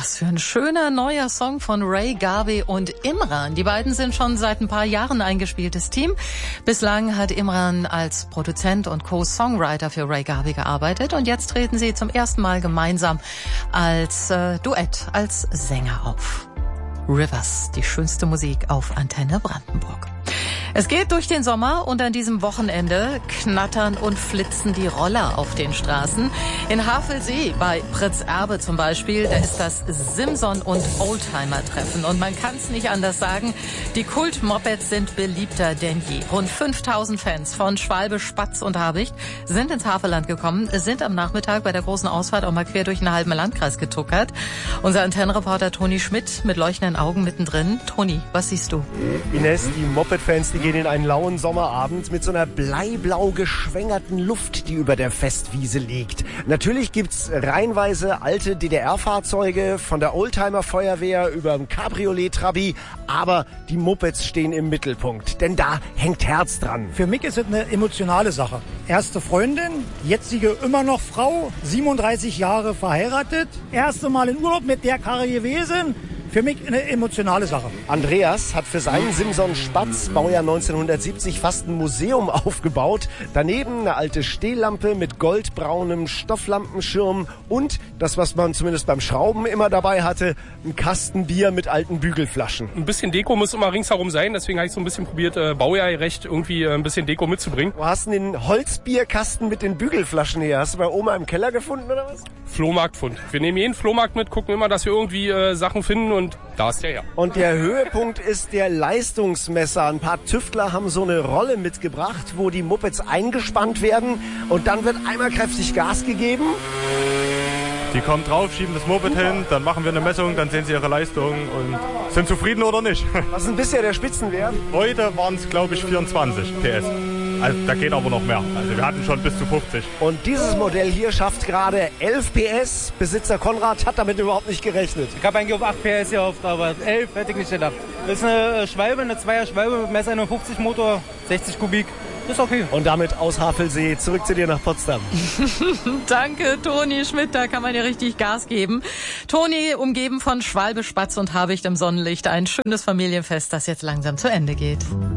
Was für ein schöner neuer Song von Ray Garvey und Imran. Die beiden sind schon seit ein paar Jahren ein eingespieltes Team. Bislang hat Imran als Produzent und Co-Songwriter für Ray Garvey gearbeitet und jetzt treten sie zum ersten Mal gemeinsam als Duett, als Sänger auf. Rivers, die schönste Musik auf Antenne Brandenburg. Es geht durch den Sommer und an diesem Wochenende knattern und flitzen die Roller auf den Straßen. In Havelsee bei Fritz Erbe zum Beispiel, da ist das Simson- und Oldtimer-Treffen. Und man kann es nicht anders sagen, die Kult-Mopeds sind beliebter denn je. Rund 5000 Fans von Schwalbe, Spatz und Habicht sind ins Havelland gekommen, sind am Nachmittag bei der großen Ausfahrt auch mal quer durch den halben Landkreis getuckert. Unser Antennenreporter Toni Schmidt mit leuchtenden Augen mittendrin. Toni, was siehst du? Ines, die Moped-Fans, die gehen in einen lauen Sommerabend mit so einer bleiblau geschwängerten Luft, die über der Festwiese liegt. Natürlich gibt's reihenweise alte DDR-Fahrzeuge, von der Oldtimer-Feuerwehr über den Cabriolet-Trabi, aber die Mopeds stehen im Mittelpunkt, denn da hängt Herz dran. Für mich ist es eine emotionale Sache. Erste Freundin, jetzige immer noch Frau, 37 Jahre verheiratet, erste Mal in Urlaub mit der Karre gewesen. Für mich eine emotionale Sache. Andreas hat für seinen Simson Spatz, Baujahr 1970, fast ein Museum aufgebaut. Daneben eine alte Stehlampe mit goldbraunem Stofflampenschirm und das, was man zumindest beim Schrauben immer dabei hatte, ein Kasten Bier mit alten Bügelflaschen. Ein bisschen Deko muss immer ringsherum sein, deswegen habe ich so ein bisschen probiert, baujahrgerecht irgendwie ein bisschen Deko mitzubringen. Wo hast du den Holzbierkasten mit den Bügelflaschen her? Hast du bei Oma im Keller gefunden oder was? Flohmarktfund. Wir nehmen jeden Flohmarkt mit, gucken immer, dass wir irgendwie Sachen finden und da ist der her. Und der Höhepunkt ist der Leistungsmesser. Ein paar Tüftler haben so eine Rolle mitgebracht, wo die Mopeds eingespannt werden und dann wird einmal kräftig Gas gegeben. Die kommen drauf, schieben das Moped hin, dann machen wir eine Messung, dann sehen sie ihre Leistung und sind zufrieden oder nicht. Was ist denn bisher der Spitzenwert? Heute waren es, glaube ich, 24 PS. Also da geht aber noch mehr. Also wir hatten schon bis zu 50. Und dieses Modell hier schafft gerade 11 PS. Besitzer Konrad hat damit überhaupt nicht gerechnet. Ich habe eigentlich auf 8 PS gehofft, aber 11 hätte ich nicht gedacht. Das ist eine Schwalbe, eine Zweier-Schwalbe mit Messer 51 Motor, 60 Kubik. Das ist okay. Und damit aus Havelsee zurück zu dir nach Potsdam. Danke, Toni Schmidt, da kann man ja richtig Gas geben. Toni, umgeben von Schwalbe, Spatz und Habicht im Sonnenlicht. Ein schönes Familienfest, das jetzt langsam zu Ende geht.